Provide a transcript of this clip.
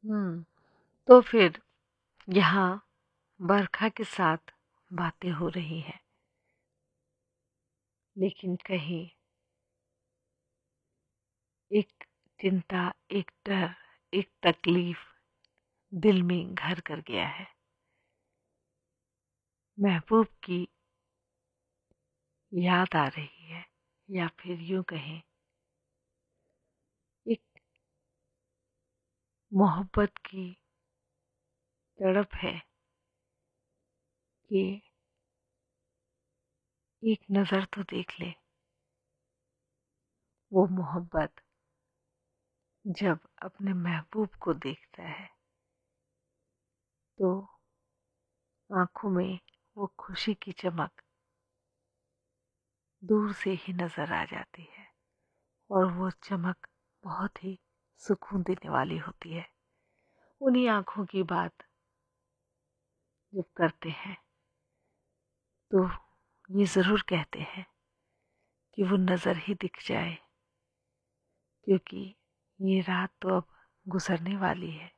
तो फिर यहाँ बरखा के साथ बातें हो रही हैं, लेकिन कहीं एक चिंता, एक डर, एक तकलीफ दिल में घर कर गया है। महबूब की याद आ रही है, या फिर यूं कहें एक मोहब्बत की तड़प है कि एक नज़र तो देख ले। वो मोहब्बत जब अपने महबूब को देखता है तो आंखों में वो खुशी की चमक दूर से ही नज़र आ जाती है, और वो चमक बहुत ही सुकून देने वाली होती है। उन्हीं आँखों की बात जब करते हैं तो ये ज़रूर कहते हैं कि वो नज़र ही दिख जाए, क्योंकि ये रात तो अब गुज़रने वाली है।